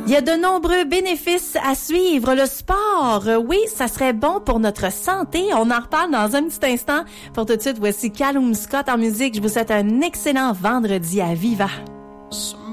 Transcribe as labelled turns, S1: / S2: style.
S1: Il y a de nombreux bénéfices à suivre. Le sport, oui, ça serait bon pour notre santé. On en reparle dans un petit instant. Pour tout de suite, voici Callum Scott en musique. Je vous souhaite un excellent vendredi à Viva.